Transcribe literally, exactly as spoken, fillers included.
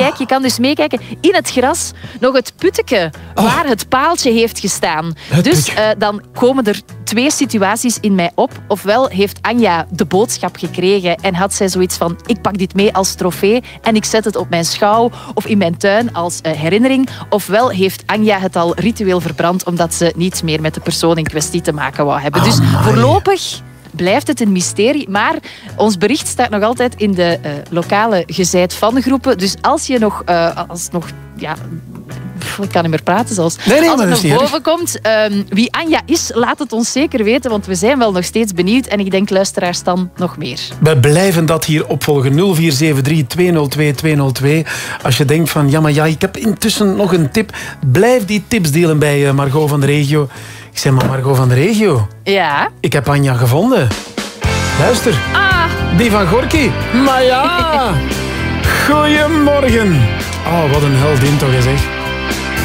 Kijk, je kan dus meekijken. In het gras nog het putteke Oh. waar het paaltje heeft gestaan. Het Dus putje. uh, dan komen er twee situaties in mij op. Ofwel heeft Anja de boodschap gekregen en had zij zoiets van ik pak dit mee als trofee en ik zet het op mijn schouw of in mijn tuin als uh, herinnering. Ofwel heeft Anja het al ritueel verbrand omdat ze niets meer met de persoon in kwestie te maken wou hebben. Dus Amai. voorlopig blijft het een mysterie. Maar ons bericht staat nog altijd in de uh, lokale Gezijt Fangroepen. Dus als je nog... Uh, als nog ja, pff, ik kan niet meer praten zelfs. Nee, nee, als maar het dat is nog niet boven komt, um, wie Anja is, laat het ons zeker weten. Want we zijn wel nog steeds benieuwd. En ik denk luisteraars dan nog meer. We blijven dat hier opvolgen. nul vier zeven drie twee nul twee twee nul twee. Als je denkt van, ja, maar ja, ik heb intussen nog een tip. Blijf die tips delen bij uh, Margot van de Regio. Ik zeg maar, Margot van de Regio. Ja. Ik heb Anja gevonden. Luister. Ah. Die van Gorky. Maar ja. Goedemorgen. Oh, wat een heldin toch, hè, zeg.